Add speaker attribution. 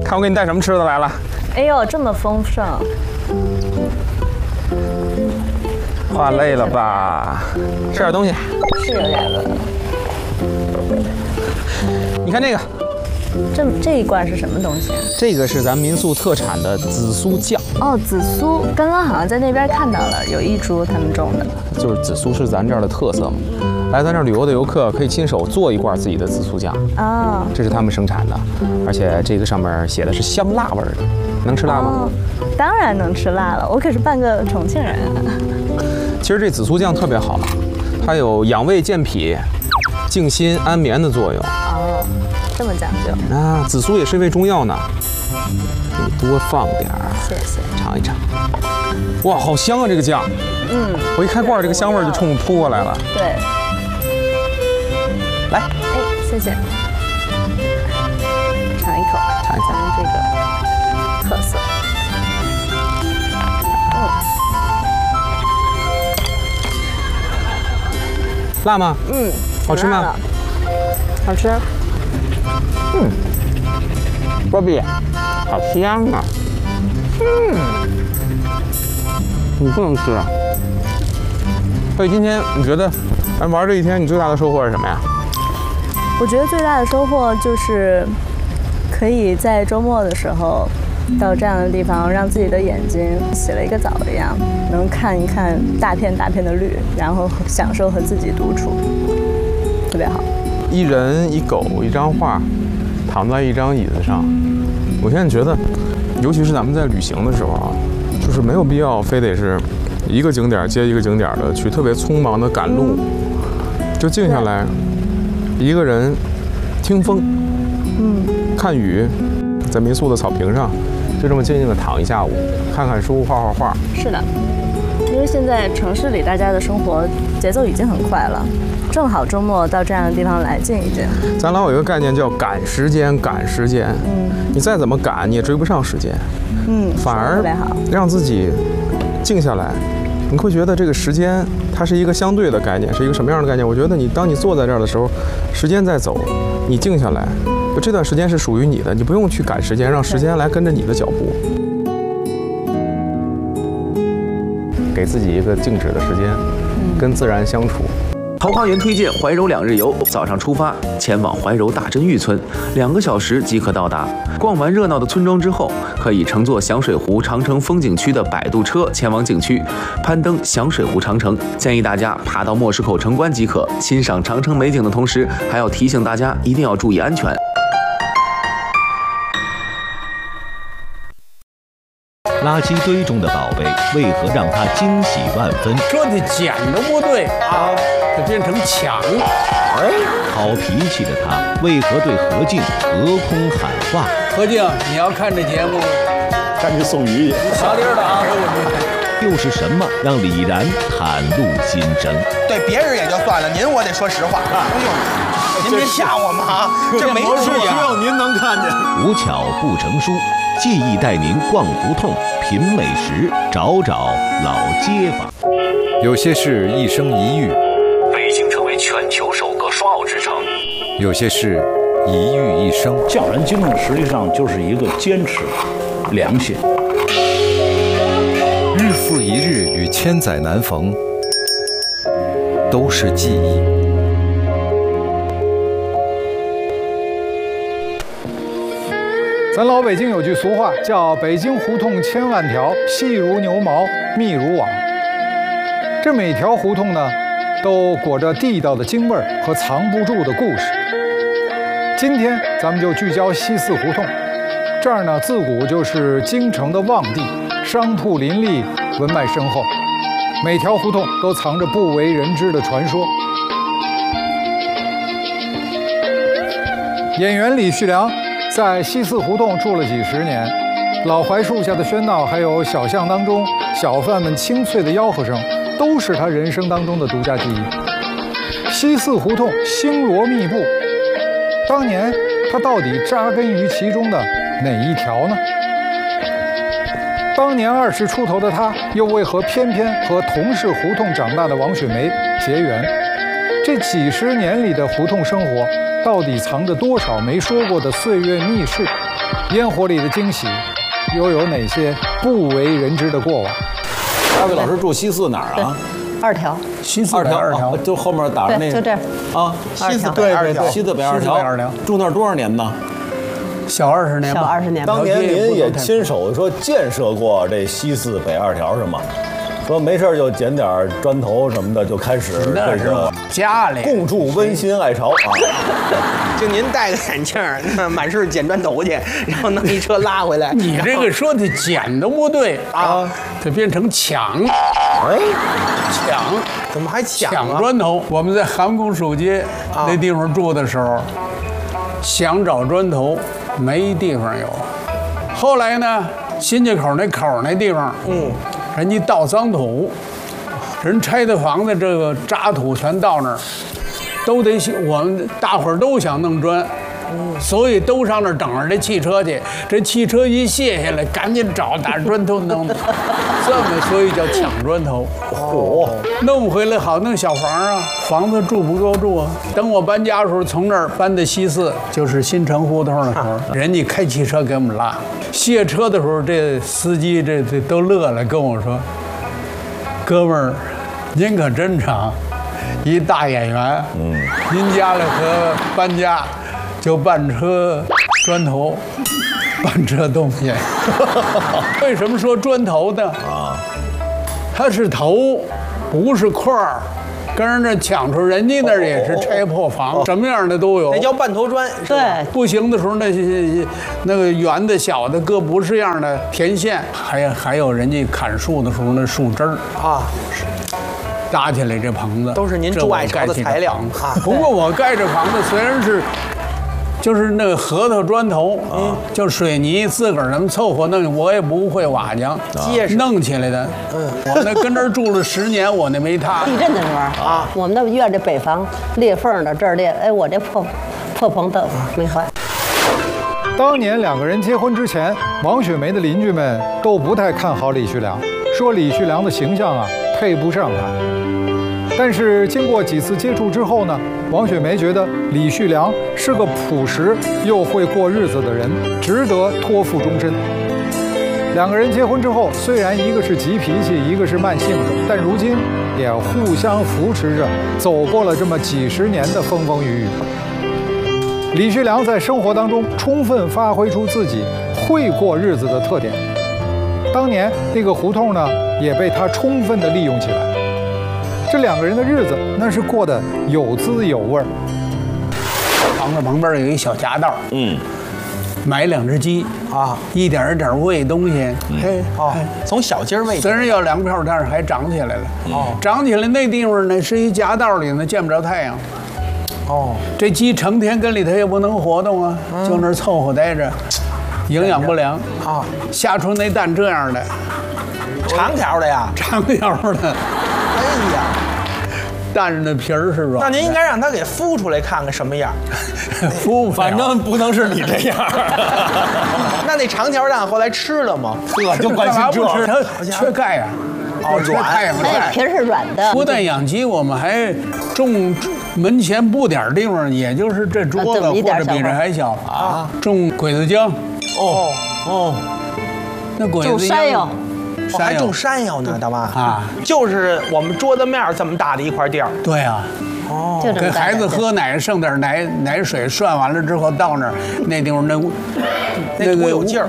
Speaker 1: 看我给你带什么吃的来了。
Speaker 2: 哎呦，这么丰盛！
Speaker 1: 话累了吧？吃点东西。
Speaker 2: 是有点饿。
Speaker 1: 你看这个。
Speaker 2: 这一罐是什么东西啊？
Speaker 1: 这个是咱们民宿特产的紫苏酱。
Speaker 2: 哦，紫苏，刚刚好像在那边看到了，有一株他们种的。
Speaker 1: 就是紫苏是咱这儿的特色嘛，来咱这儿旅游的游客可以亲手做一罐自己的紫苏酱。
Speaker 2: 哦，这
Speaker 1: 是他们生产的，而且这个上面写的是香辣味儿的，能吃辣吗？
Speaker 2: 当然能吃辣了，我可是半个重庆人。
Speaker 1: 其实这紫苏酱特别好，它有养胃健脾、静心安眠的作用。
Speaker 2: 哦。这么讲究
Speaker 1: 啊！紫苏也是一味中药呢，给你多放点儿，
Speaker 2: 谢谢，
Speaker 1: 尝一尝。哇，好香啊！这个酱，我一开罐，这个香味就冲我扑过来了。
Speaker 2: 对，
Speaker 1: 来，
Speaker 2: 谢谢，尝一口，
Speaker 1: 尝一下
Speaker 2: 咱们这个特色。
Speaker 1: 辣吗？好吃吗？
Speaker 2: 好吃。
Speaker 1: 波比，好香啊！你不能吃啊。所以今天你觉得，咱玩这一天，你最大的收获是什么呀？
Speaker 2: 我觉得最大的收获就是可以在周末的时候到这样的地方，让自己的眼睛洗了一个澡一样，能看一看大片大片的绿，然后享受和自己独处，特别好。
Speaker 1: 一人一狗一张画，躺在一张椅子上。我现在觉得，尤其是咱们在旅行的时候啊，就是没有必要非得是一个景点接一个景点的去特别匆忙的赶路，就静下来，一个人听风，看雨，在民宿的草坪上，就这么静静的躺一下午，看看书，画画画。
Speaker 2: 是的，因为现在城市里大家的生活节奏已经很快了。正好周末到这样的地方来静一静。
Speaker 1: 咱老有一个概念叫赶时间，赶时间。你再怎么赶，你也追不上时间。反而让自己静下来，你会觉得这个时间它是一个相对的概念，是一个什么样的概念？我觉得当你坐在这儿的时候，时间在走，你静下来，就这段时间是属于你的，你不用去赶时间，让时间来跟着你的脚步。给自己一个静止的时间，跟自然相处。
Speaker 3: 桃花源推荐怀柔2日游，早上出发，前往怀柔大真峪村，2个小时即可到达。逛完热闹的村庄之后，可以乘坐响水湖长城风景区的摆渡车前往景区，攀登响水湖长城。建议大家爬到莫石口城关即可，欣赏长城美景的同时，还要提醒大家一定要注意安全。
Speaker 4: 垃圾堆中的宝贝，为何让他惊喜万分？
Speaker 5: 说的捡都不对啊，就变成抢。
Speaker 4: 好脾气的他，为何对何静隔空喊话？
Speaker 5: 何静，你要看这节目，
Speaker 6: 赶紧送鱼去。
Speaker 5: 小李儿的啊，
Speaker 4: 又是什么让李然袒露心声？
Speaker 7: 对别人也就算了，您我得说实话。哎呦，您别吓我们啊，这没事
Speaker 6: 只有您能看见。
Speaker 4: 无巧不成书，记忆带您逛胡同，品美食，找老街坊。
Speaker 8: 有些事一生一遇，
Speaker 9: 北京成为全球首个双奥之城。
Speaker 8: 有些事一遇一生。
Speaker 6: 匠人精神实际上就是一个坚持、良心。
Speaker 8: 日复一日与千载难逢，都是记忆。
Speaker 10: 咱老北京有句俗话，叫“北京胡同千万条，细如牛毛，密如网”。这每条胡同呢，都裹着地道的京味儿和藏不住的故事。今天咱们就聚焦西四胡同，这儿呢自古就是京城的旺地，商铺林立，文脉深厚。每条胡同都藏着不为人知的传说。演员李旭良在西四胡同住了几十年，老槐树下的喧闹，还有小巷当中小贩们清脆的吆喝声，都是他人生当中的独家记忆。西四胡同星罗密布，当年他到底扎根于其中的哪一条呢？当年20出头的他，又为何偏偏和同是胡同长大的王雪梅结缘？这几十年里的胡同生活， 到底藏着多少没说过的岁月秘事？烟火里的惊喜，又有哪些不为人知的过往？
Speaker 6: 二位老师住西四哪儿啊
Speaker 11: ？2条。
Speaker 6: 西四北2条，就后面打着那个。
Speaker 11: 就这
Speaker 6: 啊，
Speaker 7: 西四北2条，
Speaker 6: 西四北2条。住那儿多少年呢？
Speaker 5: 小20年吧。
Speaker 11: 小20年。
Speaker 12: 当年您也亲手说建设过这西四北2条是吗？说没事就捡点砖头什么的，就开始这个
Speaker 5: 家里
Speaker 12: 共筑温馨爱巢啊。
Speaker 7: 就您戴个眼镜，满是捡砖头去，然后弄一车拉回来。
Speaker 5: 你这个说的捡都不对啊，这变成抢。抢
Speaker 7: 怎么还抢
Speaker 5: 砖头？我们在韩公署街那地方住的时候，想找砖头没地方有。后来呢，新街口那口那地方，人家倒脏土，人拆的房子这个渣土全到那儿，都得我们大伙儿都想弄砖，所以都上那儿等着这汽车去。这汽车一卸下来，赶紧找打砖头弄，这么所以叫抢砖头。弄回来好弄小房啊，房子住不够住啊。等我搬家的时候，从那儿搬到西四，就是新城胡同的时候，人家开汽车给我们拉。卸车的时候，这司机这都乐了，跟我说：“哥们儿，您可真长，一大演员。您家里和搬家就搬车砖头，搬这东西。为什么说砖头呢？它是头，不是块儿。”跟人那抢出，人家那儿也是拆破房，什么样的都有。
Speaker 7: 那叫半头砖。
Speaker 11: 对，
Speaker 5: 不行的时候，那个圆的、小的，各不是样的填线，还有人家砍树的时候那树枝儿啊，搭起来这棚子，
Speaker 7: 都是您住爱巢的材料
Speaker 5: 啊。不过我盖这房子虽然是。就是那个核桃砖头，就水泥自个儿咱们凑合弄，我也不会瓦匠，弄起来的。我那跟这儿住了10年，我那没塌。
Speaker 11: 地震的时候啊，我们那院这北房裂缝的，这儿裂，哎，我这破棚的没坏。
Speaker 10: 当年2个人结婚之前，王雪梅的邻居们都不太看好李旭良，说李旭良的形象啊配不上他。但是经过几次接触之后呢，王雪梅觉得李旭良是个朴实又会过日子的人，值得托付终身。2个人结婚之后，虽然一个是急脾气，一个是慢性子，但如今也互相扶持着走过了这么几十年的风风雨雨。李旭良在生活当中充分发挥出自己会过日子的特点，当年那个胡同呢，也被他充分的利用起来。这2个人的日子那是过得有滋有味儿。
Speaker 5: 房子旁边有一小夹道，买2只鸡啊，一点一点喂东西，
Speaker 7: 从小鸡喂。
Speaker 5: 虽然要粮票，但是还长起来了。长起来那地方呢是一夹道里呢，见不着太阳。这鸡成天跟里头也不能活动啊，就那儿凑合待着，营养不良啊。下出那蛋这样的，
Speaker 7: 长条的呀，
Speaker 5: 长条的。
Speaker 7: 哎呀，
Speaker 5: 蛋的皮儿是软。
Speaker 7: 那您应该让他给孵出来看看什么样。
Speaker 5: 孵，
Speaker 12: 反正不能是你这样。
Speaker 7: 那长条蛋后来吃了吗？
Speaker 12: 这就关心这，
Speaker 5: 它缺钙呀。
Speaker 7: 软，
Speaker 11: 哎，皮儿是软的。
Speaker 5: 不但养鸡，我们还种门前不点地方，也就是这桌子或者比这还小啊，种鬼子姜。那鬼子姜。
Speaker 11: 种山药。
Speaker 7: 还种山药呢，大妈啊，就是我们桌子面这么大的一块地儿。
Speaker 5: 对啊，给孩子喝奶，剩点奶水涮完了之后到那儿，那地方那个
Speaker 7: 有劲儿。